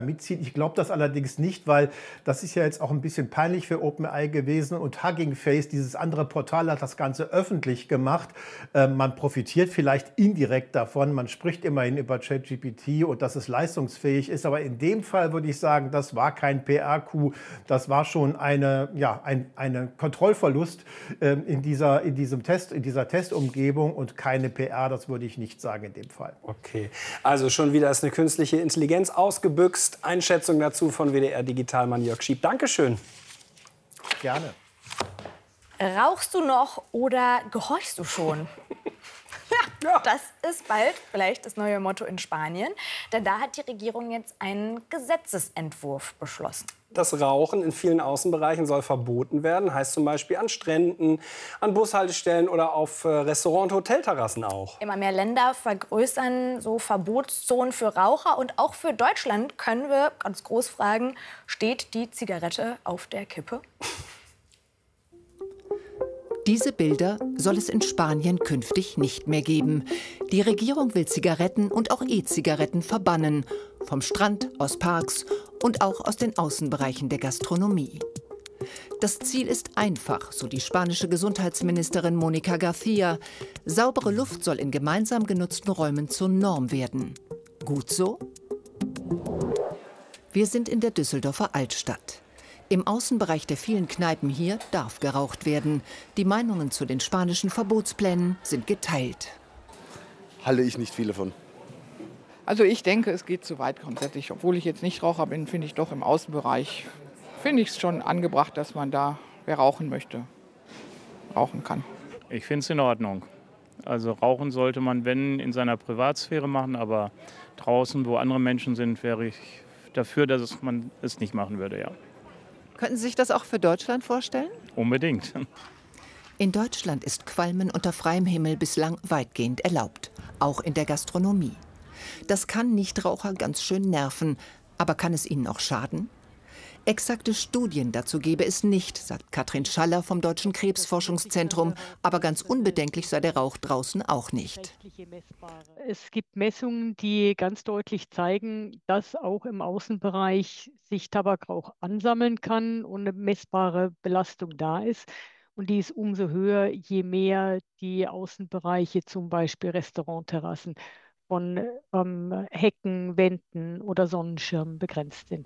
Mitziehen. Ich glaube das allerdings nicht, weil das ist ja jetzt auch ein bisschen peinlich für OpenAI gewesen und Hugging Face, dieses andere Portal, hat das Ganze öffentlich gemacht. Man profitiert vielleicht indirekt davon. Man spricht immerhin über ChatGPT und dass es leistungsfähig ist. Aber in dem Fall würde ich sagen, das war kein PR-Coup. Das war schon eine Kontrollverlust in dieser Testumgebung und keine PR. Das würde ich nicht sagen in dem Fall. Okay, also schon wieder ist eine künstliche Intelligenz ausgebüxt. Einschätzung dazu von WDR-Digitalmann Jörg Schieb. Dankeschön. Gerne. Rauchst du noch oder gehorchst du schon? Ja, das ist bald vielleicht das neue Motto in Spanien. Denn da hat die Regierung jetzt einen Gesetzesentwurf beschlossen. Das Rauchen in vielen Außenbereichen soll verboten werden. Heißt zum Beispiel an Stränden, an Bushaltestellen oder auf Restaurant- und Hotelterrassen auch. Immer mehr Länder vergrößern so Verbotszonen für Raucher. Und auch für Deutschland können wir ganz groß fragen, steht die Zigarette auf der Kippe? Diese Bilder soll es in Spanien künftig nicht mehr geben. Die Regierung will Zigaretten und auch E-Zigaretten verbannen. Vom Strand, aus Parks und auch aus den Außenbereichen der Gastronomie. Das Ziel ist einfach, so die spanische Gesundheitsministerin Mónica García. Saubere Luft soll in gemeinsam genutzten Räumen zur Norm werden. Gut so? Wir sind in der Düsseldorfer Altstadt. Im Außenbereich der vielen Kneipen hier darf geraucht werden. Die Meinungen zu den spanischen Verbotsplänen sind geteilt. Halte ich nicht viele von. Also ich denke, es geht zu weit grundsätzlich. Obwohl ich jetzt nicht Raucher bin, finde ich doch im Außenbereich, finde ich es schon angebracht, dass man da, wer rauchen möchte, rauchen kann. Ich finde es in Ordnung. Also rauchen sollte man, wenn, in seiner Privatsphäre machen, aber draußen, wo andere Menschen sind, wäre ich dafür, dass man es nicht machen würde, ja. Könnten Sie sich das auch für Deutschland vorstellen? Unbedingt. In Deutschland ist Qualmen unter freiem Himmel bislang weitgehend erlaubt, auch in der Gastronomie. Das kann Nichtraucher ganz schön nerven, aber kann es ihnen auch schaden? Exakte Studien dazu gebe es nicht, sagt Katrin Schaller vom Deutschen Krebsforschungszentrum, aber ganz unbedenklich sei der Rauch draußen auch nicht. Es gibt Messungen, die ganz deutlich zeigen, dass auch im Außenbereich sich Tabakrauch ansammeln kann und eine messbare Belastung da ist. Und die ist umso höher, je mehr die Außenbereiche, zum Beispiel Restaurantterrassen, von Hecken, Wänden oder Sonnenschirmen begrenzt sind.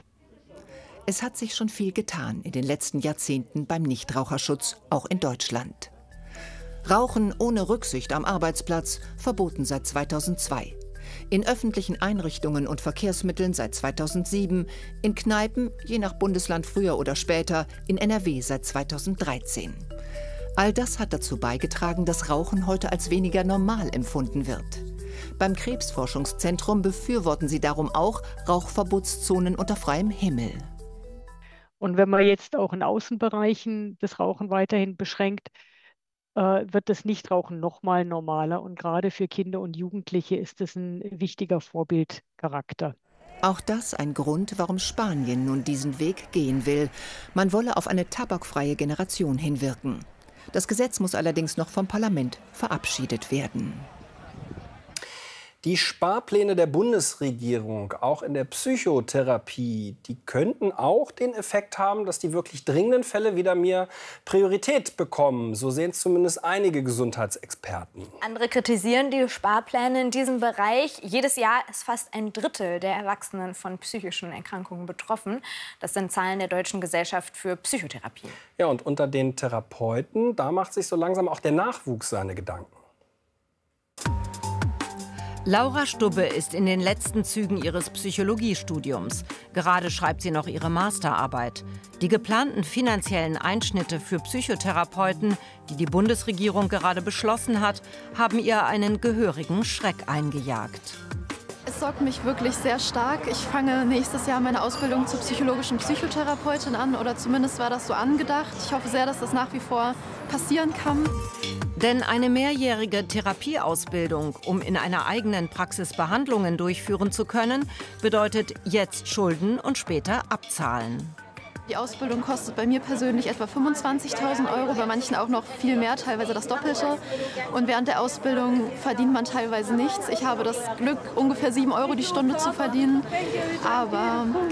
Es hat sich schon viel getan in den letzten Jahrzehnten beim Nichtraucherschutz, auch in Deutschland. Rauchen ohne Rücksicht am Arbeitsplatz, verboten seit 2002. In öffentlichen Einrichtungen und Verkehrsmitteln seit 2007, in Kneipen, je nach Bundesland früher oder später, in NRW seit 2013. All das hat dazu beigetragen, dass Rauchen heute als weniger normal empfunden wird. Beim Krebsforschungszentrum befürworten sie darum auch Rauchverbotszonen unter freiem Himmel. Und wenn man jetzt auch in Außenbereichen das Rauchen weiterhin beschränkt, wird das Nichtrauchen noch mal normaler. Und gerade für Kinder und Jugendliche ist das ein wichtiger Vorbildcharakter. Auch das ein Grund, warum Spanien nun diesen Weg gehen will. Man wolle auf eine tabakfreie Generation hinwirken. Das Gesetz muss allerdings noch vom Parlament verabschiedet werden. Die Sparpläne der Bundesregierung, auch in der Psychotherapie, die könnten auch den Effekt haben, dass die wirklich dringenden Fälle wieder mehr Priorität bekommen. So sehen es zumindest einige Gesundheitsexperten. Andere kritisieren die Sparpläne in diesem Bereich. Jedes Jahr ist fast ein Drittel der Erwachsenen von psychischen Erkrankungen betroffen. Das sind Zahlen der Deutschen Gesellschaft für Psychotherapie. Ja, und unter den Therapeuten, da macht sich so langsam auch der Nachwuchs seine Gedanken. Laura Stubbe ist in den letzten Zügen ihres Psychologiestudiums. Gerade schreibt sie noch ihre Masterarbeit. Die geplanten finanziellen Einschnitte für Psychotherapeuten, die die Bundesregierung gerade beschlossen hat, haben ihr einen gehörigen Schreck eingejagt. Es sorgt mich wirklich sehr stark. Ich fange nächstes Jahr meine Ausbildung zur psychologischen Psychotherapeutin an, oder zumindest war das so angedacht. Ich hoffe sehr, dass das nach wie vor passieren kann. Denn eine mehrjährige Therapieausbildung, um in einer eigenen Praxis Behandlungen durchführen zu können, bedeutet jetzt Schulden und später abzahlen. Die Ausbildung kostet bei mir persönlich etwa 25.000 €, bei manchen auch noch viel mehr, teilweise das Doppelte. Und während der Ausbildung verdient man teilweise nichts. Ich habe das Glück, ungefähr 7 € die Stunde zu verdienen. Aber